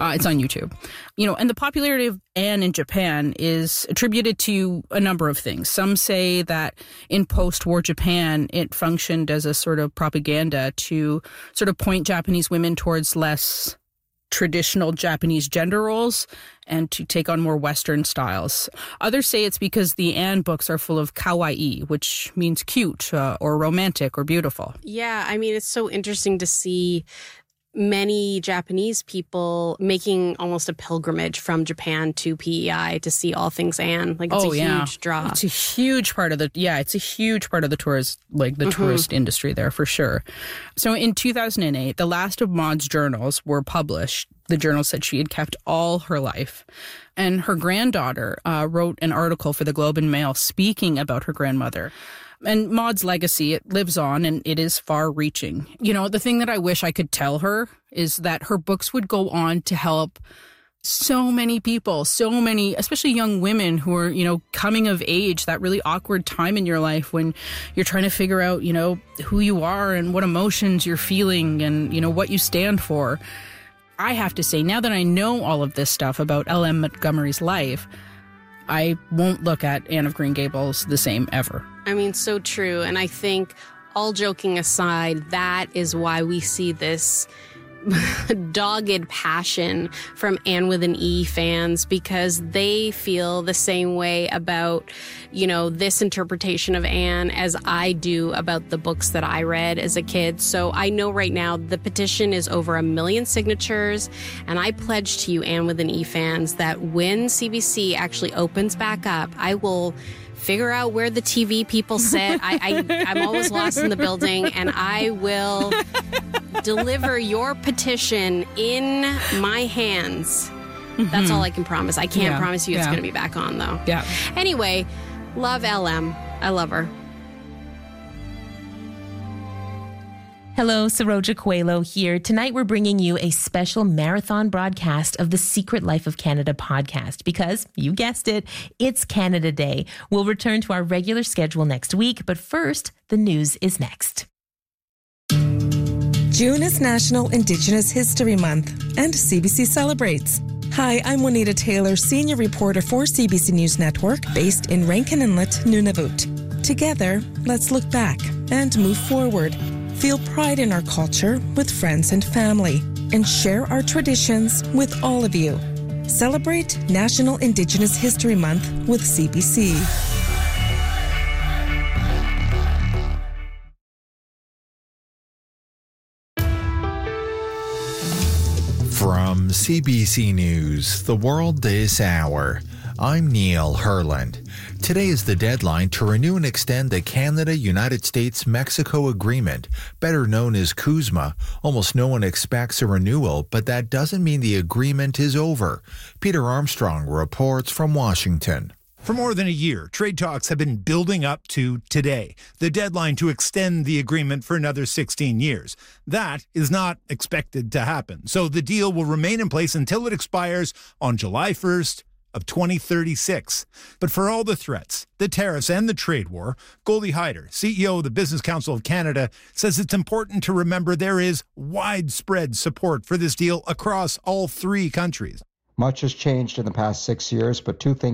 It's on YouTube. And the popularity of Anne in Japan is attributed to a number of things. Some say that in post-war Japan, it functioned as a sort of propaganda to sort of point Japanese women towards less traditional Japanese gender roles and to take on more Western styles. Others say it's because the Anne books are full of kawaii, which means cute or romantic or beautiful. Yeah, I mean, it's so interesting to see many Japanese people making almost a pilgrimage from Japan to PEI to see all things Anne. Like, it's huge draw. It's a huge part of the tourist, tourist industry there for sure. So in 2008, the last of Maud's journals were published. The journal said she had kept all her life. And her granddaughter wrote an article for the Globe and Mail speaking about her grandmother. And Maud's legacy, it lives on and it is far-reaching. The thing that I wish I could tell her is that her books would go on to help so many people, especially young women who are, coming of age, that really awkward time in your life when you're trying to figure out, who you are and what emotions you're feeling and, what you stand for. I have to say, now that I know all of this stuff about L.M. Montgomery's life, I won't look at Anne of Green Gables the same ever. I mean, so true. And I think, all joking aside, that is why we see this dogged passion from Anne with an E fans, because they feel the same way about, this interpretation of Anne as I do about the books that I read as a kid. So I know right now the petition is over 1 million signatures, and I pledge to you, Anne with an E fans, that when CBC actually opens back up, I will figure out where the TV people sit. I'm always lost in the building, and I will deliver your petition in my hands. That's all I can promise. I can't promise you it's going to be back on, though. Yeah. Anyway, love LM. I love her. Hello, Saroja Coelho here. Tonight we're bringing you a special marathon broadcast of the Secret Life of Canada podcast because, you guessed it, it's Canada Day. We'll return to our regular schedule next week, but first, the news is next. June is National Indigenous History Month, and CBC celebrates. Hi, I'm Juanita Taylor, senior reporter for CBC News Network, based in Rankin Inlet, Nunavut. Together, let's look back and move forward. Feel pride in our culture with friends and family, and share our traditions with all of you. Celebrate National Indigenous History Month with CBC. From CBC News, The World This Hour, I'm Neil Herland. Today is the deadline to renew and extend the Canada-United States-Mexico Agreement, better known as CUSMA. Almost no one expects a renewal, but that doesn't mean the agreement is over. Peter Armstrong reports from Washington. For more than a year, trade talks have been building up to today, the deadline to extend the agreement for another 16 years. That is not expected to happen, so the deal will remain in place until it expires on July 1st of 2036. But for all the threats, the tariffs, and the trade war, Goldie Hyder, CEO of the Business Council of Canada, says it's important to remember there is widespread support for this deal across all three countries. Much has changed in the past 6 years, but two things